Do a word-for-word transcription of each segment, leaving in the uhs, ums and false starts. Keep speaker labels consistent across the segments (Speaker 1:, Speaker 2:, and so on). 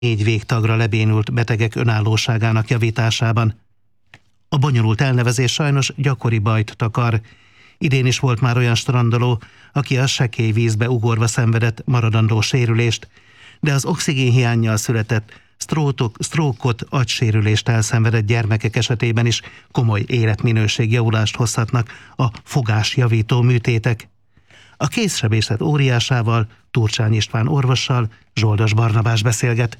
Speaker 1: négy végtagra lebénult betegek önállóságának javításában. A bonyolult elnevezés sajnos gyakori bajt takar. Idén is volt már olyan strandoló, aki a sekély vízbe ugorva szenvedett maradandó sérülést, de az oxigénhiánnyal született, sztrókot, agysérülést elszenvedett gyermekek esetében is komoly életminőségjavulást hozhatnak a fogásjavító műtétek. A kézsebészet óriásával, Turcsány István orvossal Zsoldos Barnabás beszélget.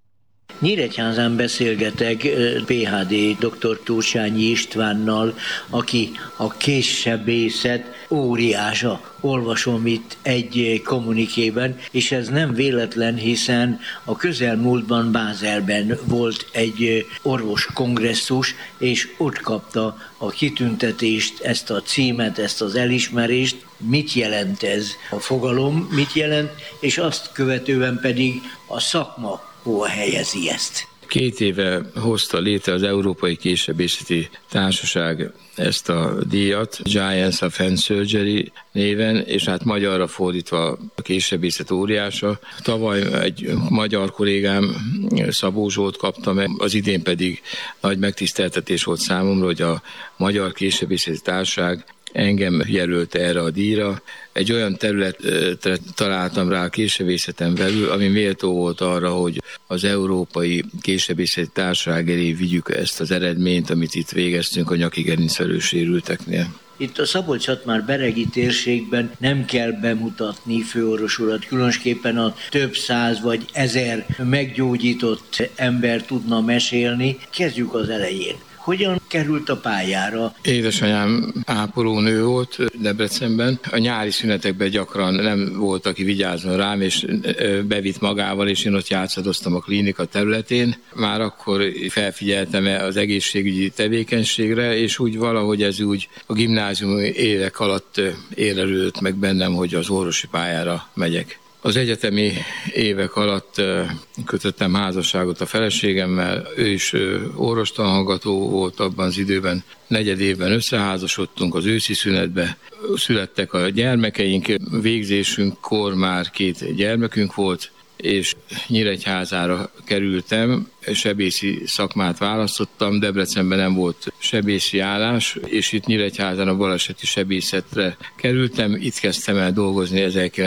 Speaker 2: Nyíregyházán beszélgetek pé há dé dr. Turcsányi Istvánnal, aki a kézsebészet óriása. Olvasom itt egy kommunikében, és ez nem véletlen, hiszen a közelmúltban Bázelben volt egy orvos kongresszus, és ott kapta a kitüntetést, ezt a címet, ezt az elismerést. Mit jelent ez a fogalom, mit jelent, és azt követően pedig a szakma hova helyezi ezt?
Speaker 3: Két éve hozta létre az Európai Kézsebészeti Társaság ezt a díjat, Giants of Hand Surgery néven, és hát magyarra fordítva a kézsebészet óriása. Tavaly egy magyar kollégám, Szabó Zsolt kapta meg, az idén pedig nagy megtiszteltetés volt számomra, hogy a Magyar Kézsebészeti Társaság engem jelölte erre a díjra. Egy olyan területre találtam rá a kézsebészeten belül, ami méltó volt arra, hogy az Európai Kézsebészeti Társaság elé vigyük ezt az eredményt, amit itt végeztünk a nyaki gerincvelős sérülteknél.
Speaker 2: Itt a Szabolcs-Szatmár-Beregi térségben nem kell bemutatni főorvos urat, különösképpen a több száz vagy ezer meggyógyított ember tudna mesélni. Kezdjük az elején. Hogyan került a pályára?
Speaker 3: Édesanyám ápolónő volt Debrecenben. A nyári szünetekben gyakran nem volt, aki vigyázzon rám, és bevitt magával, és én ott játszadoztam a klinika területén. Már akkor felfigyeltem az egészségügyi tevékenységre, és úgy valahogy ez úgy a gimnáziumi évek alatt érelődött meg bennem, hogy az orvosi pályára megyek. Az egyetemi évek alatt kötöttem házasságot a feleségemmel, ő is orvostanhallgató volt abban az időben. Negyed évben összeházasodtunk az őszi szünetbe, születtek a gyermekeink, végzésünkkor már két gyermekünk volt, és Nyíregyházára kerültem, sebészi szakmát választottam, Debrecenben nem volt sebészi állás, és itt Nyíregyházán a baleseti sebészetre kerültem, itt kezdtem el dolgozni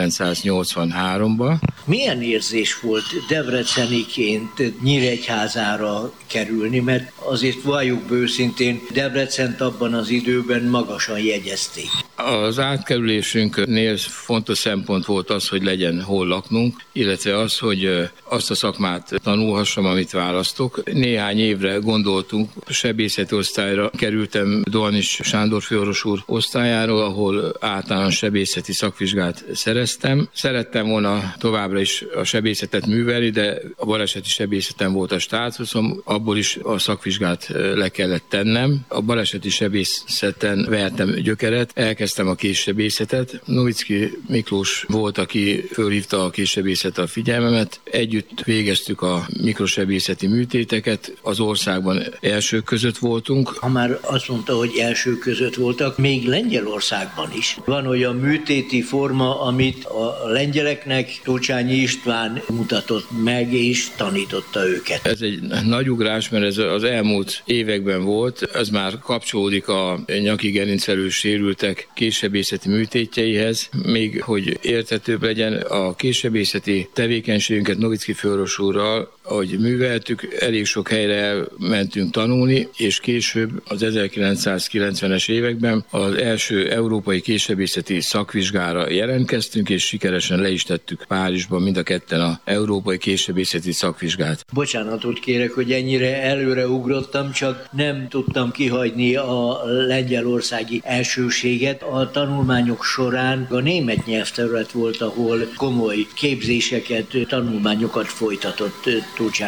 Speaker 3: ezerkilencszáznyolcvanháromban.
Speaker 2: Milyen érzés volt debreceniként Nyíregyházára kerülni, mert azért valljuk be őszintén, Debrecent abban az időben magasan jegyezték.
Speaker 3: Az átkerülésünknél fontos szempont volt az, hogy legyen hol laknunk, illetve az, hogy azt a szakmát tanulhassam, amit választok. Néhány évre gondoltunk, sebészeti osztályra kerültem Dohanis Sándor főorvos úr osztályáról, ahol általános sebészeti szakvizsgát szereztem. Szerettem volna továbbra is a sebészetet művelni, de a baleseti sebészeten volt a státuszom, abból is a szakvizsgát le kellett tennem. A baleseti sebészeten vertem gyökeret, elkezdtem a kézsebészetet. Novicki Miklós volt, aki fölhívta a kézsebészetre a figyelmemet. Együtt végeztük a mikrosebészeti műtéteket, az országban elsők között voltunk.
Speaker 2: Ha már azt mondta, hogy első között voltak, még Lengyelországban is van olyan műtéti forma, amit a lengyeleknek Turcsányi István mutatott meg és tanította őket.
Speaker 3: Ez egy nagy ugrás, mert ez az elmúlt években volt, ez már kapcsolódik a nyaki gerincvelős sérültek kézsebészeti műtétjeihez, még hogy érthetőbb legyen a kézsebészeti tevékenységünket Novicki főorvos úrral, ahogy műveltük, elég sok helyre mentünk tanulni, és később az ezerkilencszázkilencvenes években az első európai kézsebészeti szakvizsgára jelentkeztünk, és sikeresen le is tettük Párizsban mind a ketten az európai kézsebészeti szakvizsgát.
Speaker 2: Bocsánatot kérek, hogy ennyire előre ugrottam, csak nem tudtam kihagyni a lengyelországi elsőséget. A tanulmányok során a német nyelvterület volt, ahol komoly képzéseket, tanulmányokat folytatott Turcsányi István.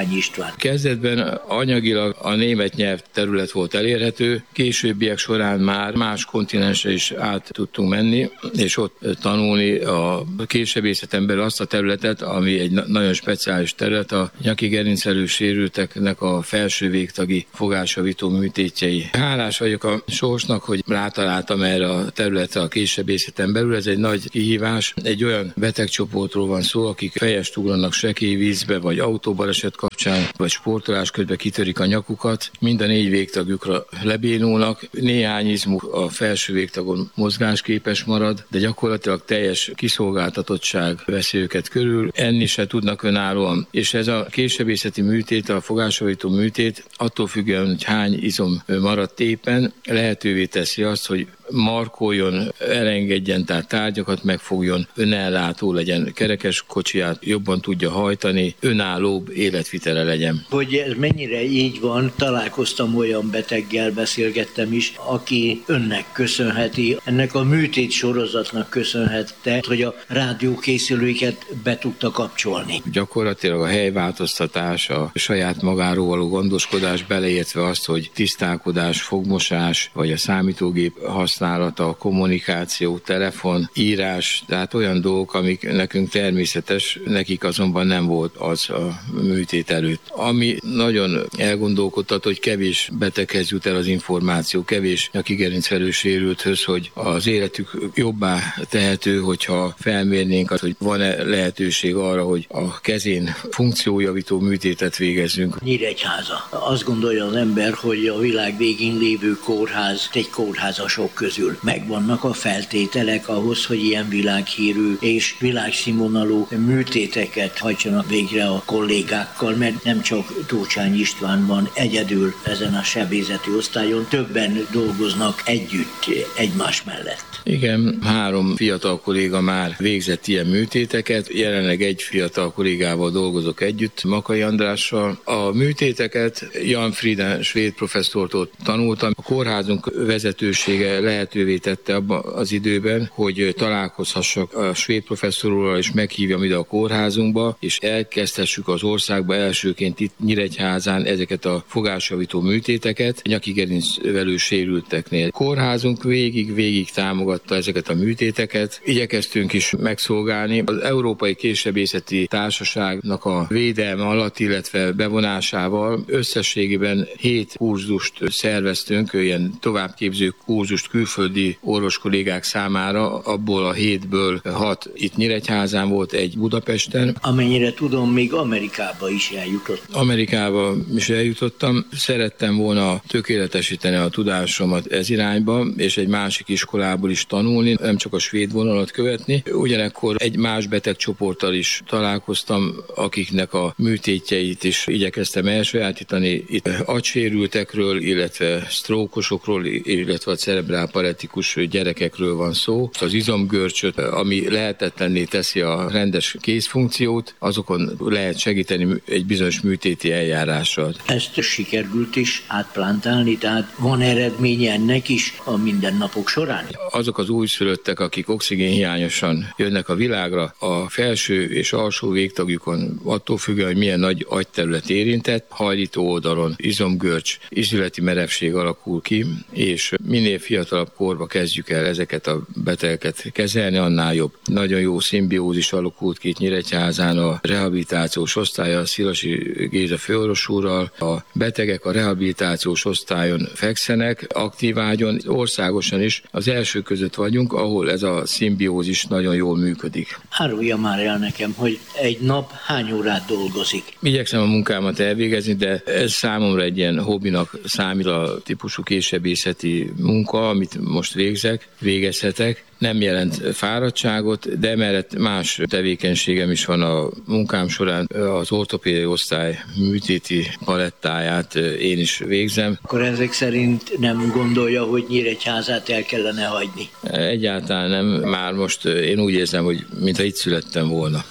Speaker 2: István?
Speaker 3: Kezdetben anyagilag a német nyelv terület volt elérhető, későbbiek során már más kontinensre is át tudtunk menni, és ott tanulni a késsebészeten belül azt a területet, ami egy nagyon speciális terület, a nyaki gerincvelős sérülteknek a felső végtagi fogásjavító műtétjei. Hálás vagyok a sorsnak, hogy rátaláltam erre a területre a késsebészeten belül. Ez egy nagy kihívás. Egy olyan betegcsoportról van szó, akik fejest ugranak sekély vízbe, vagy autóbaleset kapcsán, vagy sportolás közben kitörik a nyakukat. Mind a négy végtagjukra lebénulnak. Néhány izmuk a felső végtagon mozgásképes marad, de gyakorlatilag teljes kiszolgáltatottság veszi őket körül. Enni se tudnak önállóan. És ez a késsebészeti műtét, a fogásjavító műtét attól függően, hogy hány izom maradt éppen, lehetővé teszi azt, hogy markoljon, elengedjen, tehát tárgyakat megfogjon, önellátó legyen, kerekes kocsiját jobban tudja hajtani, önállóbb életvitele legyen.
Speaker 2: Hogy ez mennyire így van, találkoztam olyan beteggel, beszélgettem is, aki önnek köszönheti, ennek a műtét sorozatnak köszönhette, hogy a rádiókészülőiket be tudta kapcsolni.
Speaker 3: Gyakorlatilag a helyváltoztatás, a saját magáról való gondoskodás, beleértve azt, hogy tisztálkodás, fogmosás, vagy a számítógép használata, a kommunikáció, telefon, írás, tehát olyan dolgok, amik nekünk természetes, nekik azonban nem volt az a műtét előtt. Ami nagyon elgondolkodtat, hogy kevés beteghez jut el az információ, kevés nyakigerincvelős sérülthöz, hogy az életük jobbá tehető, hogyha felmérnénk azt, hogy van-e lehetőség arra, hogy a kezén funkciójavító műtétet végezzünk.
Speaker 2: Nyíregyháza. Azt gondolja az ember, hogy a világ végén lévő kórház, egy kórházasok közül megvannak a feltételek ahhoz, hogy ilyen világhírű és világszínvonalú műtéteket hajtsanak végre a kollégákkal, mert nem csak Tócsány István van egyedül ezen a sebészeti osztályon, többen dolgoznak együtt egymás mellett.
Speaker 3: Igen, három fiatal kolléga már végzett ilyen műtéteket, jelenleg egy fiatal kollégával dolgozok együtt, Makai Andrással. A műtéteket Jan Frieden svéd professzortól tanultam. A kórházunk vezetősége lehetővé tette abban az időben, hogy találkozhassak a svéd professzorral, és meghívjam ide a kórházunkba, és elkezdhessük az országba elsőként itt Nyíregyházán ezeket a fogásjavító műtéteket nyakigerincvelős sérülteknél. Kórházunk végig-végig támogatta ezeket a műtéteket. Igyekeztünk is megszolgálni. Az Európai Késsebészeti Társaságnak a védelme alatt, illetve bevonásával összességében hét kurzust szerveztünk, ilyen továbbképző kurzust külföldi orvos kollégák számára, abból a hétből hat itt Nyíregyházán volt, egy Budapesten.
Speaker 2: Amennyire tudom, még Amerikába is eljutott.
Speaker 3: Amerikába is eljutottam. Szerettem volna tökéletesíteni a tudásomat ez irányba, és egy másik iskolából is tanulni, nem csak a svéd vonalat követni. Ugyanekkor egy más betegcsoporttal is találkoztam, akiknek a műtétjeit is igyekeztem elsajátítani. Itt agysérültekről, illetve sztrókosokról, illetve a cerebrálparetikus gyerekekről van szó. Az izomgörcsöt, ami lehetetlenné teszi a rendes kézfunkciót, azokon lehet segíteni egy bizonyos műtéti eljárással.
Speaker 2: Ezt sikerült is átplántálni, tehát van eredménye ennek is a mindennapok során?
Speaker 3: Azok az újszülöttek, akik oxigénhiányosan jönnek a világra, a felső és alsó végtagjukon attól függően, hogy milyen nagy agyterület érintett, hajlító oldalon izomgörcs, izületi merevség alakul ki, és minél fiatalabb korba kezdjük el ezeket a betegeket kezelni, annál jobb. Nagyon jó szimbiózis alakult ki itt Nyíregyházán a rehabilitációs osztálya, Szilasi Géza főorvos úrral. A betegek a rehabilitációs osztályon fekszenek, aktív ágyon, országosan is az első között vagyunk, ahol ez a szimbiózis nagyon jól működik.
Speaker 2: Árulja már el nekem, hogy egy nap hány órát dolgozik?
Speaker 3: Igyekszem a munkámat elvégezni, de ez számomra egy ilyen hobbinak számít, a típusú késsebészeti munka, amit most végzek, végezhetek. Nem jelent fáradtságot, de emellett más tevékenységem is van a munkám során. Az ortopédiai osztály műtéti palettáját én is végzem.
Speaker 2: Akkor ezek szerint nem gondolja, hogy Nyíregyházát el kellene hagyni?
Speaker 3: Egyáltalán nem. Már most én úgy érzem, hogy mintha itt születtem volna.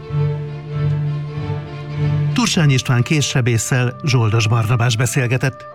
Speaker 1: Tursány István késsebésszel Zsoldos Barnabás beszélgetett.